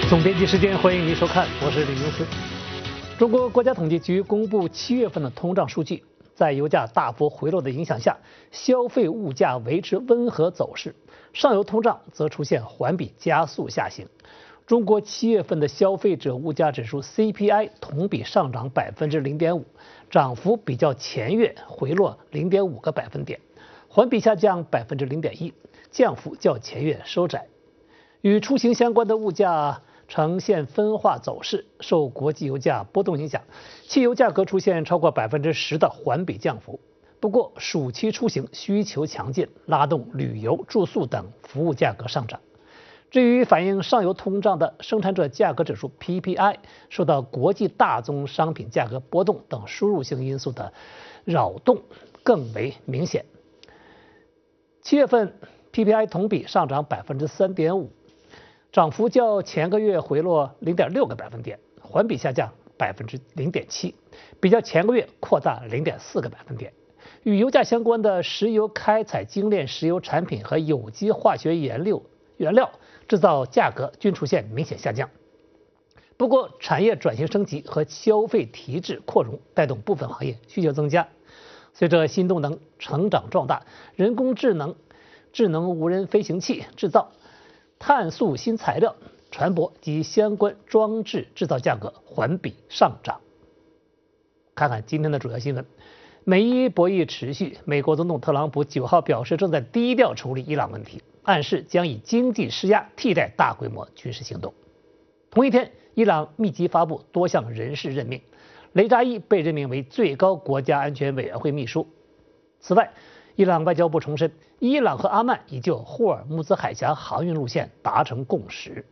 总编辑时间，欢迎您收看，我是李明思。中国国家统计局公布7月份的通胀数据，在油价大幅回落的影响下，消费物价维持温和走势，上游通胀则出现环比加速下行。中国7月份的消费者物价指数 CPI 同比上涨0.5%，涨幅比较前月回落0.5个百分点，环比下降0.1%，降幅较前月收窄。与出行相关的物价呈现分化走势，受国际油价波动影响，汽油价格出现超过10%的环比降幅。不过，暑期出行需求强劲，拉动旅游、住宿等服务价格上涨。至于反映上游通胀的生产者价格指数 PPI， 受到国际大宗商品价格波动等输入性因素的扰动更为明显。7月份 PPI 同比上涨3.5%。涨幅较前个月回落0.6个百分点，环比下降0.7%，比较前个月扩大0.4个百分点。与油价相关的石油开采精炼石油产品和有机化学原料制造价格均出现明显下降。不过，产业转型升级和消费提质扩容带动部分行业需求增加。随着新动能成长壮大，人工智能、智能无人飞行器制造、碳素新材料、船舶及相关装置制造价格环比上涨。看看今天的主要新闻。美伊博弈持续，美国总统特朗普9号表示正在低调处理伊朗问题，暗示将以经济施压替代大规模军事行动。同一天，伊朗密集发布多项人事任命，雷扎伊被任命为最高国家安全委员会秘书。此外，伊朗外交部重申，伊朗和阿曼已就霍尔木兹海峡航运路线达成共识。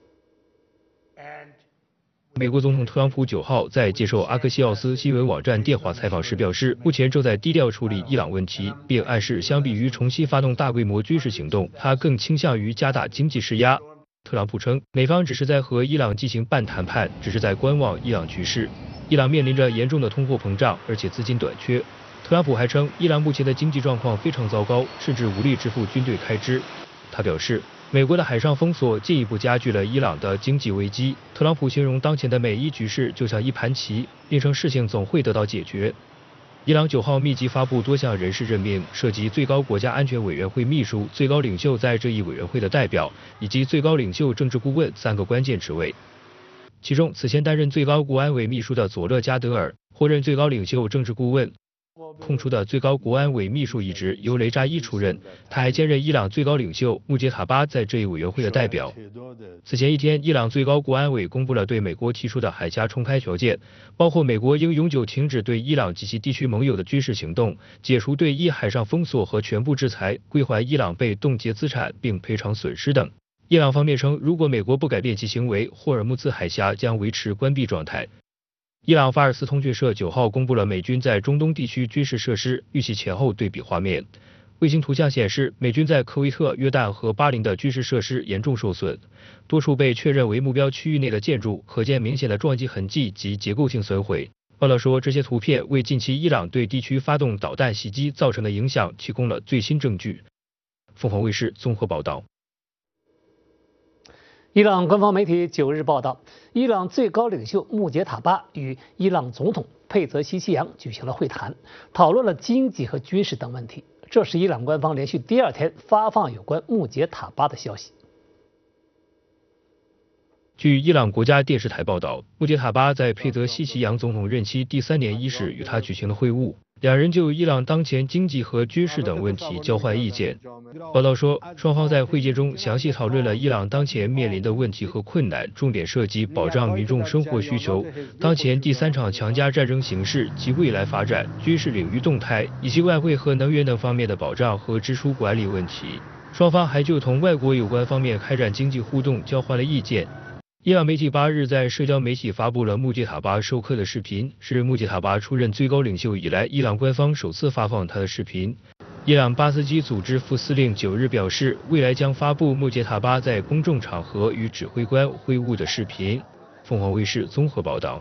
美国总统特朗普9号在接受阿克西奥斯新闻网站电话采访时表示，目前正在低调处理伊朗问题，并暗示相比于重新发动大规模军事行动，他更倾向于加大经济施压。特朗普称，美方只是在和伊朗进行半谈判，只是在观望伊朗局势。伊朗面临着严重的通货膨胀，而且资金短缺。特朗普还称，伊朗目前的经济状况非常糟糕，甚至无力支付军队开支。他表示，美国的海上封锁进一步加剧了伊朗的经济危机。特朗普形容当前的美伊局势就像一盘棋，并称事情总会得到解决。伊朗9号密集发布多项人事任命，涉及最高国家安全委员会秘书、最高领袖在这一委员会的代表，以及最高领袖政治顾问3个关键职位。其中，此前担任最高国安委秘书的佐勒加德尔获任最高领袖政治顾问。空出的最高国安委秘书一职由雷扎伊出任，他还兼任伊朗最高领袖穆杰塔巴在这一委员会的代表。此前一天，伊朗最高国安委公布了对美国提出的海峡重开条件，包括美国应永久停止对伊朗及其地区盟友的军事行动，解除对伊海上封锁和全部制裁，归还伊朗被冻结资产并赔偿损失等。伊朗方面称，如果美国不改变其行为，霍尔木兹海峡将维持关闭状态。伊朗法尔斯通讯社9号公布了美军在中东地区军事设施预期前后对比画面。卫星图像显示，美军在科威特、约旦和巴林的军事设施严重受损，多处被确认为目标区域内的建筑可见明显的撞击痕迹及结构性损毁。报道说，这些图片为近期伊朗对地区发动导弹袭击造成的影响提供了最新证据。凤凰卫视综合报道。 伊朗官方媒体9日报道，伊朗最高领袖穆杰塔巴与伊朗总统佩泽西奇扬举行了会谈，讨论了经济和军事等问题。这是伊朗官方连续第2天发放有关穆杰塔巴的消息。 据伊朗国家电视台报道，穆杰塔巴在佩泽西奇扬总统任期第3年伊始与他举行了会晤，两人就伊朗当前经济和军事等问题交换意见。报道说，双方在会见中详细讨论了伊朗当前面临的问题和困难，重点涉及保障民众生活需求、当前第3场强加战争形势及未来发展、军事领域动态，以及外汇和能源等方面的保障和支出管理问题。双方还就同外国有关方面开展经济互动交换了意见。伊朗媒体8日在社交媒体发布了穆杰塔巴授课的视频，是穆杰塔巴出任最高领袖以来伊朗官方首次发放他的视频。伊朗巴斯基组织副司令9日表示，未来将发布穆杰塔巴在公众场合与指挥官会晤的视频。凤凰卫视综合报道。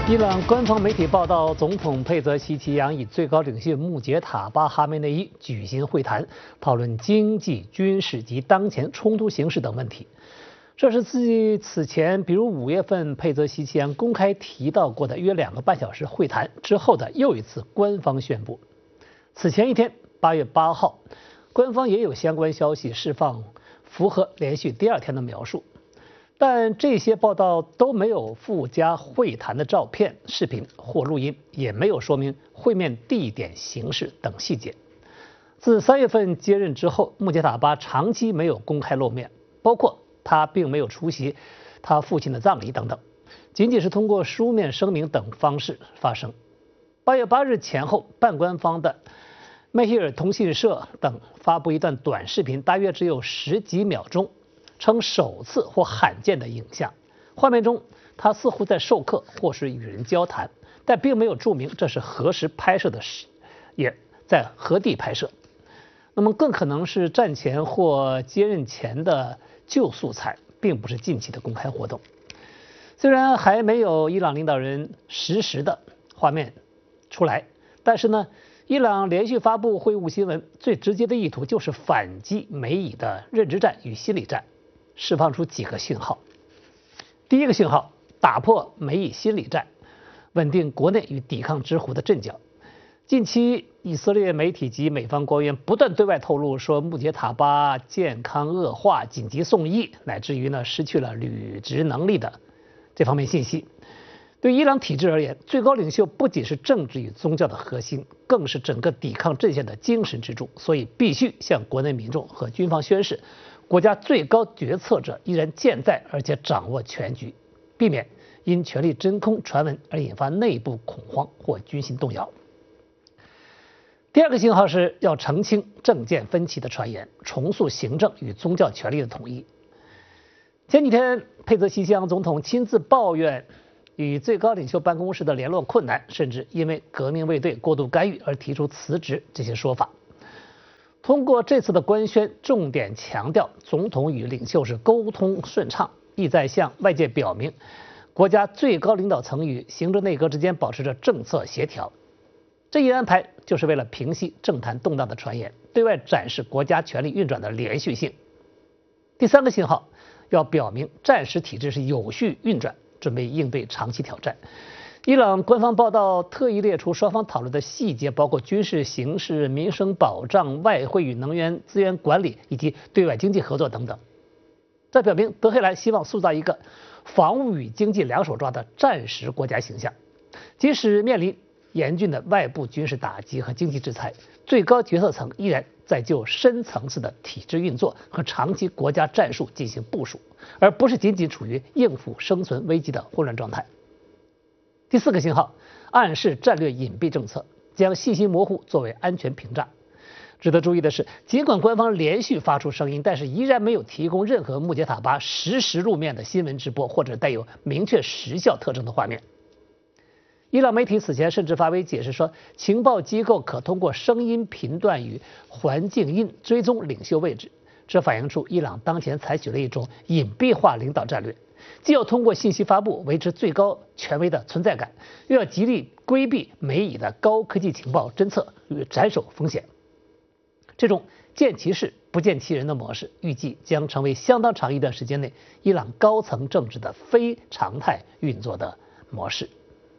伊朗官方媒体报道，总统佩泽希奇扬与最高领袖穆杰塔巴哈梅内伊举行会谈，讨论经济、军事及当前冲突形势等问题。这是继此前，比如5月份佩泽希奇扬公开提到过的约2个半小时会谈之后的又一次官方宣布。此前一天，8月8号，官方也有相关消息释放，符合连续第2天的描述。但这些报道都没有附加会谈的照片、视频或录音，也没有说明会面地点、形式等细节。自3月份接任之后，穆杰塔巴长期没有公开露面，包括他并没有出席他父亲的葬礼等等，仅仅是通过书面声明等方式发生。8月8日前后，半官方的梅希尔通讯社等发布一段短视频，大约只有10几秒钟。称首次或罕见的影像，画面中他似乎在授课或是与人交谈，但并没有注明这是何时拍摄的，也在何地拍摄。那么更可能是战前或接任前的旧素材，并不是近期的公开活动。虽然还没有伊朗领导人实时的画面出来，但是呢，伊朗连续发布会晤新闻，最直接的意图就是反击美以的认知战与心理战。释放出几个信号。第一个信号，打破美以心理战，稳定国内与抵抗之虎的阵脚。近期，以色列媒体及美方官员不断对外透露说，穆杰塔巴健康恶化，紧急送医，乃至于失去了履职能力的这方面信息。对伊朗体制而言，最高领袖不仅是政治与宗教的核心，更是整个抵抗阵线的精神支柱，所以必须向国内民众和军方宣示，国家最高决策者依然健在，而且掌握全局，避免因权力真空传闻而引发内部恐慌或军心动摇。第2个信号是要澄清政见分歧的传言，重塑行政与宗教权力的统一。前几天，佩泽希奇扬总统亲自抱怨与最高领袖办公室的联络困难，甚至因为革命卫队过度干预而提出辞职这些说法。通过这次的官宣，重点强调总统与领袖是沟通顺畅，意在向外界表明，国家最高领导层与行政内阁之间保持着政策协调。这一安排就是为了平息政坛动荡的传言，对外展示国家权力运转的连续性。第3个信号，要表明战时体制是有序运转，准备应对长期挑战。伊朗官方报道特意列出双方讨论的细节，包括军事形势、民生保障、外汇与能源资源管理以及对外经济合作等等。这表明德黑兰希望塑造一个防务与经济两手抓的战时国家形象，即使面临严峻的外部军事打击和经济制裁，最高决策层依然在就深层次的体制运作和长期国家战术进行部署，而不是仅仅处于应付生存危机的混乱状态。第4个信号，暗示战略隐蔽政策，将信息模糊作为安全屏障。值得注意的是，尽管官方连续发出声音，但是依然没有提供任何穆杰塔巴实时露面的新闻直播或者带有明确时效特征的画面。伊朗媒体此前甚至发微解释说，情报机构可通过声音频段与环境音追踪领袖位置，这反映出伊朗当前采取了一种隐蔽化领导战略，既要通过信息发布维持最高权威的存在感，又要极力规避美以的高科技情报侦测与斩首风险。这种见其事不见其人的模式，预计将成为相当长一段时间内伊朗高层政治的非常态运作的模式。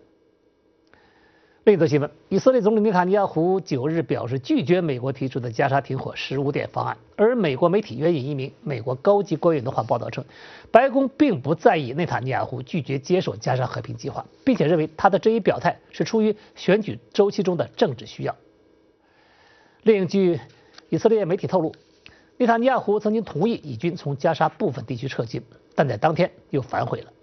另一则新闻，以色列总理内塔尼亚胡9日表示拒绝美国提出的加沙停火15点方案，而美国媒体援引一名美国高级官员的话报道称，白宫并不在意内塔尼亚胡拒绝接受加沙和平计划，并且认为他的这一表态是出于选举周期中的政治需要。另据以色列媒体透露，内塔尼亚胡曾经同意以军从加沙部分地区撤军，但在当天又反悔了。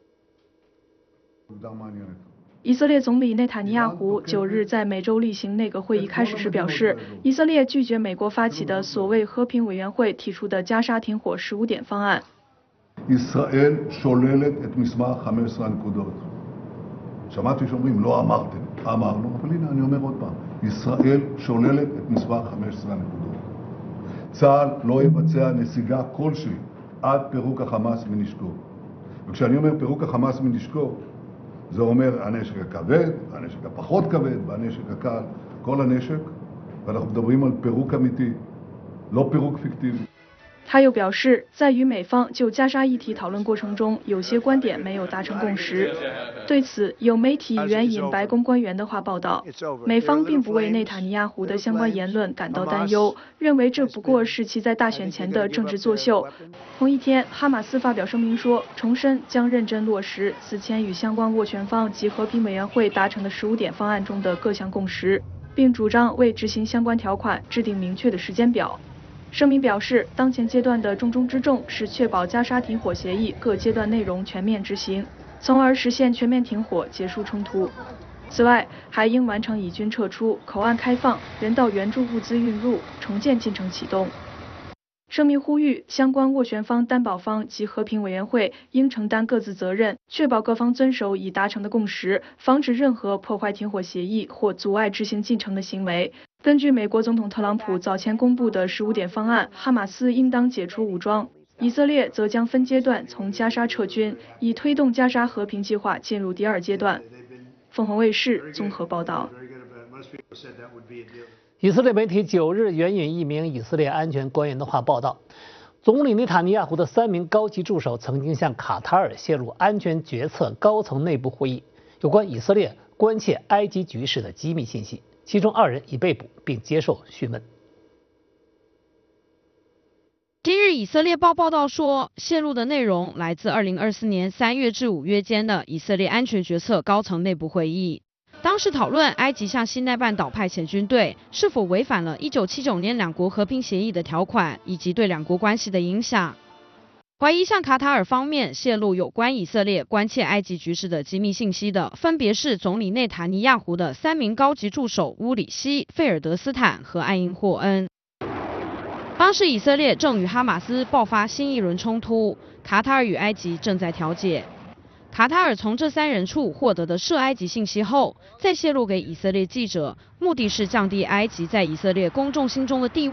以色列总理内塔尼亚胡9日在每周例行内阁会议开始时表示，以色列拒绝美国发起的所谓和平委员会提出的加沙停火15点方案。 ישראל שוללת את מסמך 15 הנקודות. שמעתי שאומרים לא אמרתם, אמרנו, אבל הנה אני אומר עוד פעם, ישראל שוללת את מסמך 15 הנקודות. צה"ל לא יבצע נסיגה כלשהי עד פירוק החמאס מנשקו. וכשאני אומר פירוק החמאס מנשקו, זה אומר הנשק הכבד, הנשק הפחות כבד והנשק הקל, כל הנשק, ואנחנו מדברים על פירוק אמיתי, לא פירוק פיקטיבי. 他又表示，在与美方就加沙议题讨论过程中，有些观点没有达成共识。对此，有媒体援引白宫官员的话报道，美方并不为内塔尼亚胡的相关言论感到担忧，认为这不过是其在大选前的政治作秀。同一天，哈马斯发表声明说，重申将认真落实此前与相关斡旋方及和平委员会达成的15点方案中的各项共识，并主张为执行相关条款制定明确的时间表。声明表示，当前阶段的重中之重是确保加沙停火协议各阶段内容全面执行，从而实现全面停火，结束冲突。此外，还应完成以军撤出、口岸开放、人道援助物资运入、重建进程启动。声明呼吁相关斡旋方、担保方及和平委员会应承担各自责任，确保各方遵守已达成的共识，防止任何破坏停火协议或阻碍执行进程的行为。根据美国总统特朗普早前公布的15点方案，哈马斯应当解除武装，以色列则将分阶段从加沙撤军，以推动加沙和平计划进入第2阶段。凤凰卫视综合报道。 以色列媒体9日援引一名以色列安全官员的话报道，总理内塔尼亚胡的3名高级助手曾经向卡塔尔泄露安全决策高层内部会议有关以色列关切埃及局势的机密信息，其中2人已被捕并接受讯问。 今日以色列报报道说，泄露的内容来自2024年3月至5月间的以色列安全决策高层内部会议。当时讨论埃及向西奈半岛派遣军队是否违反了1979年两国和平协议的条款，以及对两国关系的影响。怀疑向卡塔尔方面泄露有关以色列关切埃及局势的机密信息的，分别是总理内塔尼亚胡的3名高级助手乌里希、费尔德斯坦和艾因霍恩。当时以色列正与哈马斯爆发新一轮冲突，卡塔尔与埃及正在调解。卡塔尔从这3人处获得的涉埃及信息后，再泄露给以色列记者，目的是降低埃及在以色列公众心中的地位。